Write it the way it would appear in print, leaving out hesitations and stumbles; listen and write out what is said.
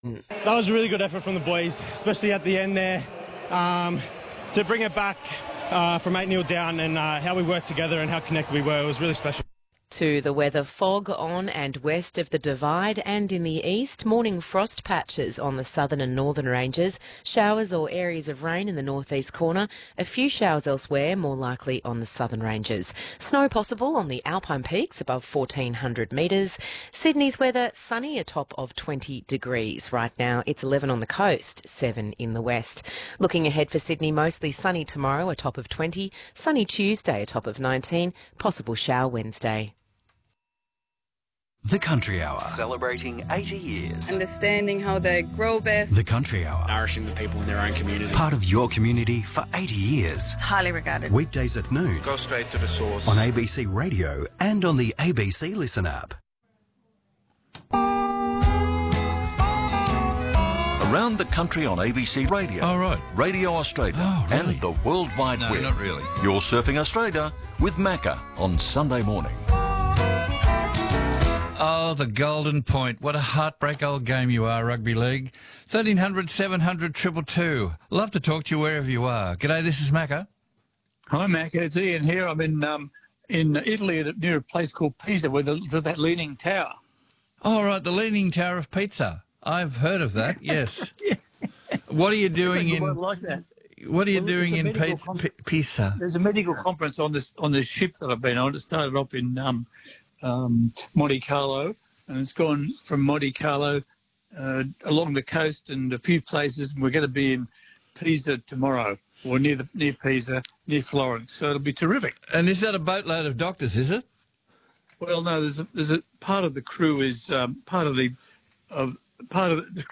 That was a really good effort from the boys, especially at the end there, to bring it back from 8-0 down, and how we worked together and how connected we were. It was really special. To the weather, fog on and west of the Divide and in the east, morning frost patches on the southern and northern ranges, showers or areas of rain in the northeast corner, a few showers elsewhere, more likely on the southern ranges. Snow possible on the Alpine peaks above 1,400 metres. Sydney's weather, sunny, a top of 20 degrees. Right now it's 11 on the coast, 7 in the west. Looking ahead for Sydney, mostly sunny tomorrow, a top of 20, sunny Tuesday, a top of 19, possible shower Wednesday. The Country Hour. Celebrating 80 years. Understanding how they grow best. The Country Hour. Nourishing the people in their own community. Part of your community for 80 years. Highly regarded. Weekdays at noon. Go straight to the source. On ABC Radio and on the ABC Listen app. Around the country on ABC Radio. Oh, right. Radio Australia. Oh, really? And the World Wide Web. No, not really. You're surfing Australia with Macca on Sunday morning. Oh, the Golden Point. What a heartbreak old game you are, rugby league. 1300 700 222. Love to talk to you wherever you are. G'day, this is Macca. Hi, Mac. It's Ian here. I'm in Italy near a place called Pisa where there's that leaning tower. Oh, right, the Leaning Tower of Pizza. I've heard of that, yes. What are you doing in... like that. What are you doing in Pisa? There's a medical conference on this ship that I've been on. It started off in Monte Carlo, and it's gone from Monte Carlo along the coast and a few places, and we're going to be in Pisa tomorrow, or near Pisa, near Florence. So it'll be terrific. And is that a boatload of doctors, is it? Well, no, there's a part of the crew is part of the